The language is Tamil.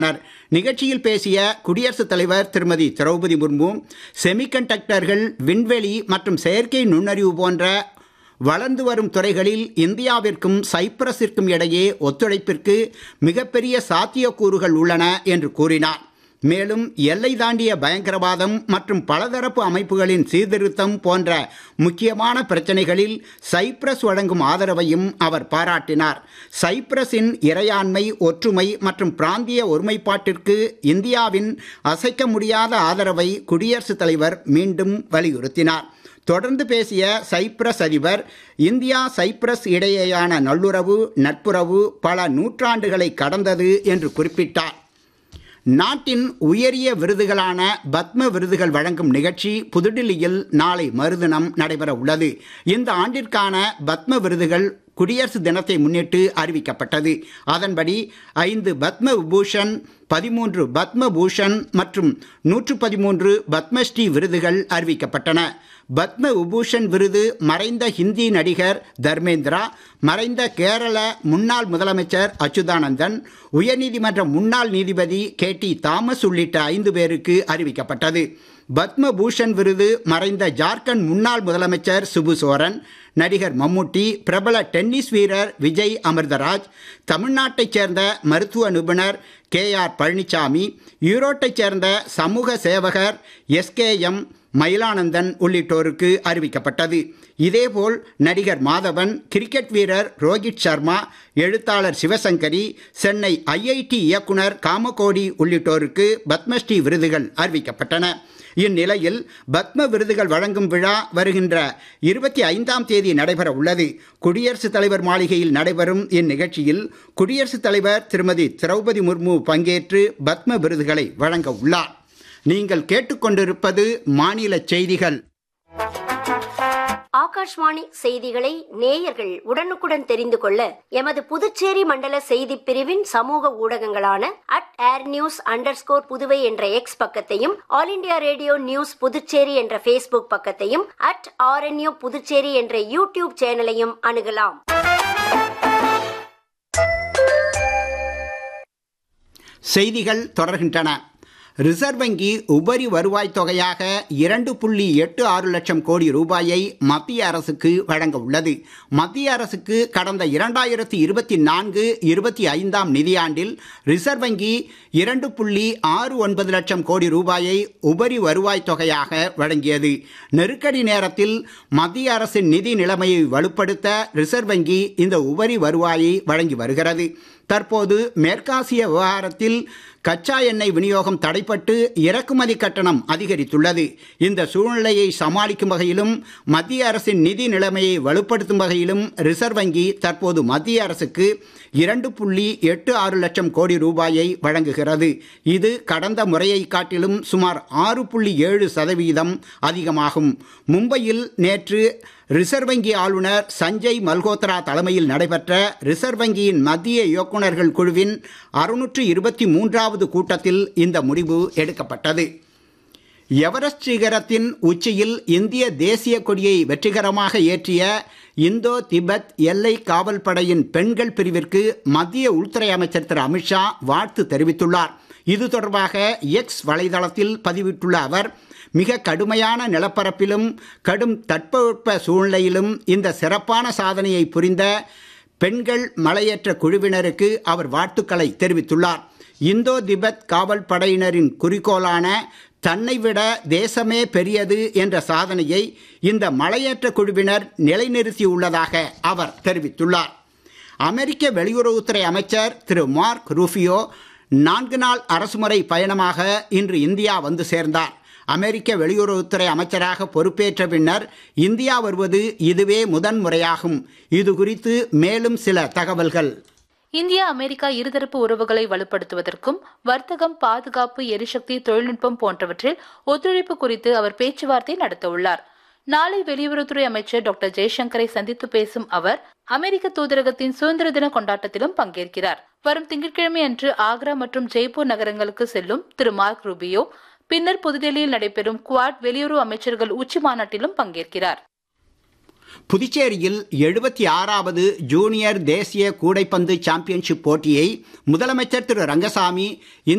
நிகழ்ச்சியில் பேசிய குடியரசுத் தலைவர் திருமதி திரௌபதி முர்மு, செமிகண்டக்டர்கள், விண்வெளி மற்றும் செயற்கை நுண்ணறிவு போன்ற வளர்ந்து வரும் துறைகளில் இந்தியாவிற்கும் சைப்ரஸிற்கும் இடையே ஒத்துழைப்பிற்கு மிகப்பெரிய சாத்தியக்கூறுகள் உள்ளன என்று கூறினார். மேலும் எல்லை தாண்டிய பயங்கரவாதம் மற்றும் பலதரப்பு அமைப்புகளின் சீர்திருத்தம் போன்ற முக்கியமான பிரச்சனைகளில் சைப்ரஸ் வழங்கும் ஆதரவையும் அவர் பாராட்டினார். சைப்ரஸின் இறையாண்மை, ஒற்றுமை மற்றும் பிராந்திய ஒருமைப்பாட்டிற்கு இந்தியாவின் அசைக்க முடியாத ஆதரவை குடியரசுத் தலைவர் மீண்டும் வலியுறுத்தினார். தொடர்ந்து பேசிய சைப்ரஸ் அதிபர், இந்தியா சைப்ரஸ் இடையேயான நல்லுறவு, நட்புறவு பல நூற்றாண்டுகளை கடந்தது என்று குறிப்பிட்டார். நாட்டின் உயரிய விருதுகளான பத்ம விருதுகள் வழங்கும் நிகழ்ச்சி புதுடில்லியில் நாளை மறுதினம் நடைபெற உள்ளது. இந்த ஆண்டிற்கான பத்ம விருதுகள் குடியரசு தினத்தை முன்னிட்டு அறிவிக்கப்பட்டது. அதன்படி 5 பத்ம விபூஷன், 13 பத்ம பூஷன் மற்றும் 113 பத்மஸ்ரீ விருதுகள் அறிவிக்கப்பட்டன. பத்ம விபூஷன் விருது மறைந்த ஹிந்தி நடிகர் தர்மேந்திரா, மறைந்த கேரள முன்னாள் முதலமைச்சர் அச்சுதானந்தன், உயர்நீதிமன்ற முன்னாள் நீதிபதி KT தாமஸ் உள்ளிட்ட 5 பேருக்கு அறிவிக்கப்பட்டது. பத்ம பூஷன் விருது மறைந்த ஜார்க்கண்ட் முன்னாள் முதலமைச்சர் சிபு சோரன், நடிகர் மம்முட்டி, பிரபல டென்னிஸ் வீரர் விஜய் அமிர்தராஜ், தமிழ்நாட்டைச் சேர்ந்த மருத்துவ நிபுணர் KR பழனிசாமி, ஈரோட்டைச் சேர்ந்த சமூக சேவகர் SKM மயிலானந்தன் உள்ளிட்டோருக்கு அறிவிக்கப்பட்டது. இதேபோல் நடிகர் மாதவன், கிரிக்கெட் வீரர் ரோஹித் சர்மா, எழுத்தாளர் சிவசங்கரி, சென்னை IIT இயக்குனர் காமகோடி உள்ளிட்டோருக்கு பத்மஸ்ரீ விருதுகள் அறிவிக்கப்பட்டன. இந்நிலையில் பத்ம விருதுகள் வழங்கும் விழா வருகின்ற 25ஆம் தேதி நடைபெற உள்ளது. குடியரசுத் தலைவர் மாளிகையில் நடைபெறும் இந்நிகழ்ச்சியில் குடியரசுத் தலைவர் திருமதி திரௌபதி முர்மு பங்கேற்று பத்ம விருதுகளை வழங்க உள்ளார். நீங்கள் கேட்டுக்கொண்டிருப்பது மாநில செய்திகள். ஆகாஷ்வாணி செய்திகளை நேயர்கள் உடனுக்குடன் தெரிந்து கொள்ள எமது புதுச்சேரி மண்டல செய்தி பிரிவின் சமூக ஊடகங்களான @airnews_புதுவை என்ற X பக்கத்தையும், all India radio news Puducherry என்ற Facebook பக்கத்தையும், @RNU புதுச்சேரி என்ற YouTube சேனலையும் அணுகலாம். செய்திகள் தொடர்கின்றன. ரிசர்வ் வங்கி உபரி வருவாய் தொகையாக 2.86 லட்சம் கோடி ரூபாயை மத்திய அரசுக்கு வழங்க உள்ளது. மத்திய அரசுக்கு கடந்த 2024-25ஆம் நிதியாண்டில் ரிசர்வ் வங்கி 2.69 லட்சம் கோடி ரூபாயை உபரி வருவாய் தொகையாக வழங்கியது. நெருக்கடி நேரத்தில் மத்திய அரசின் நிதி நிலைமையை வலுப்படுத்த ரிசர்வ் வங்கி இந்த உபரி வருவாயை வழங்கி வருகிறது. தற்போது மேற்காசிய விவகாரத்தில் கச்சா எண்ணெய் விநியோகம் தடைப்பட்டு இறக்குமதி கட்டணம் அதிகரித்துள்ளது. இந்த சூழ்நிலையை சமாளிக்கும் வகையிலும் மத்திய அரசின் நிதி நிலைமையை வலுப்படுத்தும் வகையிலும் ரிசர்வ் வங்கி தற்போது மத்திய அரசுக்கு 2.86 லட்சம் கோடி ரூபாயை வழங்குகிறது. இது கடந்த முறையை காட்டிலும் சுமார் 6.7% அதிகமாகும். மும்பையில் நேற்று ரிசர்வ் வங்கி ஆளுநர் சஞ்சய் மல்கோத்ரா தலைமையில் நடைபெற்ற ரிசர்வ் வங்கியின் மத்திய இயக்குநர்கள் குழுவின் 623வது கூட்டத்தில் இந்த முடிவு எடுக்கப்பட்டது. எவரெஸ்ட் சிகரத்தின் உச்சியில் இந்திய தேசிய கொடியை வெற்றிகரமாக ஏற்றிய இந்தோ திபெத் எல்லை காவல் படையின் பெண்கள் பிரிவிற்கு மத்திய உள்துறை அமைச்சர் திரு அமித்ஷா வாழ்த்து தெரிவித்துள்ளார். இது தொடர்பாக X வலைதளத்தில் பதிவிட்டுள்ள அவர், மிக கடுமையான நிலப்பரப்பிலும் கடும் தட்பவெப்ப சூழ்நிலையிலும் இந்த சிறப்பான சாதனையை புரிந்த பெண்கள் மலையேற்ற குழுவினருக்கு அவர் வாழ்த்துக்களை தெரிவித்துள்ளார். இந்தோ திபெத் காவல் படையினரின் குறிக்கோளான தன்னை விட தேசமே பெரியது என்ற சாதனையை இந்த மலையேற்ற குழுவினர் நிலைநிறுத்தியுள்ளதாக அவர் தெரிவித்துள்ளார். அமெரிக்க வெளியுறவுத்துறை அமைச்சர் திரு மார்க் ரூபியோ 4 நாள் அரசுமுறை பயணமாக இன்று இந்தியா வந்து சேர்ந்தார். அமெரிக்க வெளியுறவுத்துறை அமைச்சராக பொறுப்பேற்ற பின்னர் இந்தியா வருவது இதுவே முதன்முறையாகும். இது குறித்து மேலும் சில தகவல்கள். இந்தியா அமெரிக்கா இருதரப்பு உறவுகளை வலுப்படுத்துவதற்கும் வர்த்தகம், பாதுகாப்பு, எரிசக்தி, தொழில்நுட்பம் போன்றவற்றில் ஒத்துழைப்பு குறித்து அவர் பேச்சுவார்த்தை நடத்த உள்ளார். நாளை வெளியுறவுத்துறை அமைச்சர் டாக்டர் ஜெய்சங்கரை சந்தித்து பேசும் அவர் அமெரிக்க தூதரகத்தின் சுதந்திர தின கொண்டாட்டத்திலும் பங்கேற்கிறார். வரும் திங்கட்கிழமை அன்று ஆக்ரா மற்றும் ஜெய்ப்பூர் நகரங்களுக்கு செல்லும் திரு மார்க் ரூபியோ பின்னர் புதுடெல்லியில் நடைபெறும் குவாட் வெளியுறவு அமைச்சர்கள் உச்சி மாநாட்டிலும் பங்கேற்கிறார். புதுச்சேரியில் 76வது ஜூனியர் தேசிய கூடைப்பந்து சாம்பியன்ஷிப் போட்டியை முதலமைச்சர் திரு ரங்கசாமி